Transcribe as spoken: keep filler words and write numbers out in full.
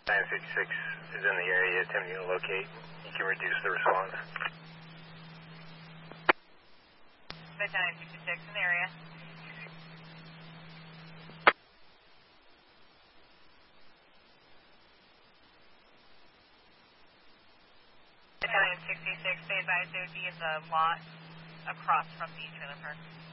nine sixty-six is in the area attempting to locate. You can reduce the response. nine sixty-six in the area. nine sixty-six, they advised they would be in the lot across from the trailer park.